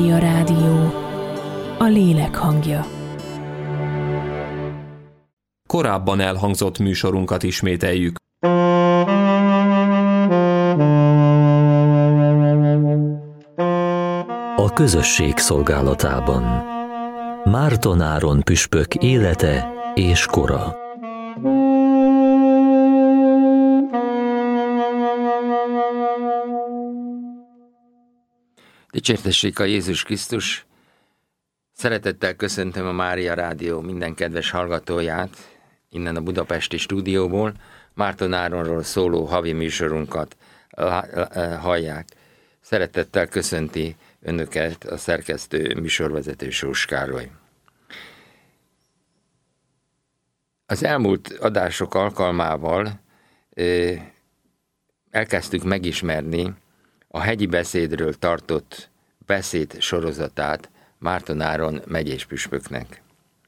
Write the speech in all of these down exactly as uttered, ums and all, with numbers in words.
A rádió, a lélek hangja. Korábban elhangzott műsorunkat ismételjük. A közösség szolgálatában Márton Áron püspök élete és kora. Dicsértessék a Jézus Krisztus! Szeretettel köszöntöm a Mária Rádió minden kedves hallgatóját, innen a budapesti stúdióból. Márton Áronról szóló havi műsorunkat hallják. Szeretettel köszönti önöket a szerkesztő műsorvezető Sós Károly. Az elmúlt adások alkalmával elkezdtük megismerni a hegyi beszédről tartott beszéd sorozatát Márton Áron megyés püspöknek.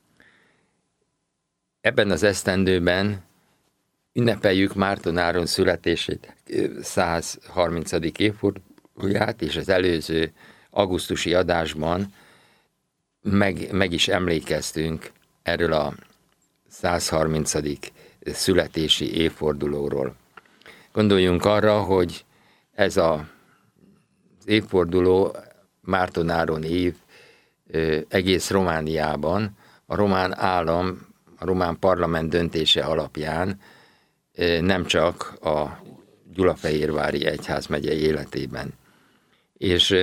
Ebben az esztendőben ünnepeljük Márton Áron születését száz harmincadik évfordulóját, és az előző augusztusi adásban meg, meg is emlékeztünk erről a száz harmincadik születési évfordulóról. Gondoljunk arra, hogy ez a évforduló, Márton Áron év egész Romániában a román állam, a román parlament döntése alapján nem csak a Gyulafehérvári egyházmegye életében. És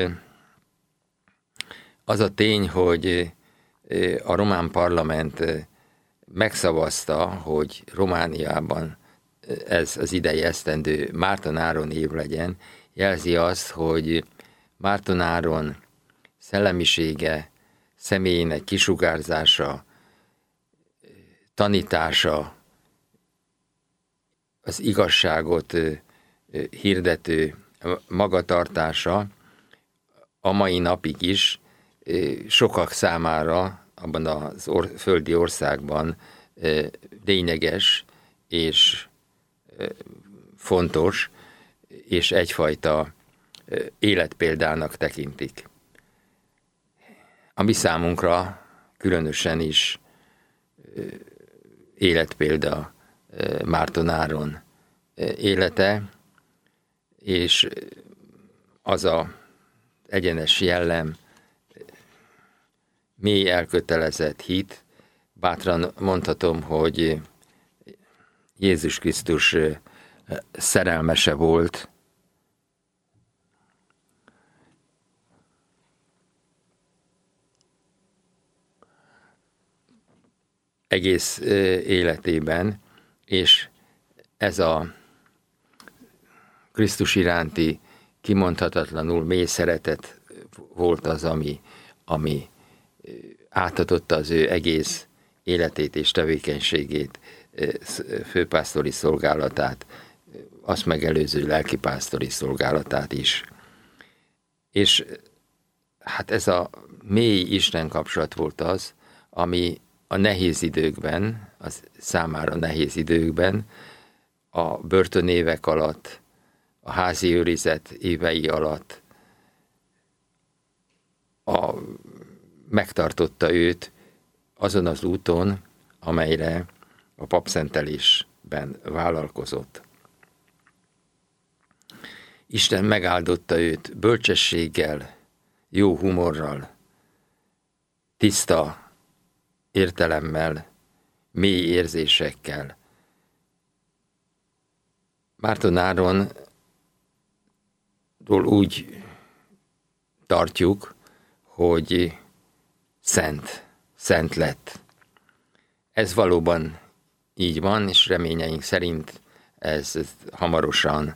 az a tény, hogy a román parlament megszavazta, hogy Romániában ez az idei esztendő Márton Áron év legyen, jelzi azt, hogy Márton Áron szellemisége, személyének kisugárzása, tanítása, az igazságot hirdető magatartása a mai napig is sokak számára abban a or- földi országban lényeges és fontos, és egyfajta életpéldának tekintik. A mi számunkra különösen is életpélda Márton Áron élete, és az a egyenes jellem, mély elkötelezett hit, bátran mondhatom, hogy Jézus Krisztus szerelmese volt. Egész életében, és ez a Krisztus iránti kimondhatatlanul mély szeretet volt az, ami, ami átadott az ő egész életét és tevékenységét, főpásztori szolgálatát, azt megelőző lelkipásztori szolgálatát is. És hát ez a mély Isten kapcsolat volt az, ami a nehéz időkben, az számára nehéz időkben, a börtönévek alatt, a házi őrizet évei alatt a, megtartotta őt azon az úton, amelyre a papszentelésben vállalkozott. Isten megáldotta őt bölcsességgel, jó humorral, tiszta értelemmel, mély érzésekkel. Márton Áronról úgy tartjuk, hogy szent, szent lett. Ez valóban így van, és reményeink szerint ez hamarosan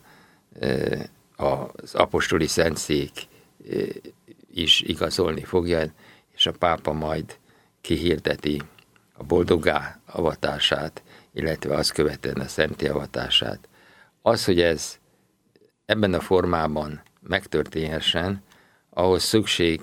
az apostoli szentszék is igazolni fogja, és a pápa majd kihirdeti a boldoggá avatását, illetve azt követően a szentté avatását. Az, hogy ez ebben a formában megtörténhessen, ahhoz szükség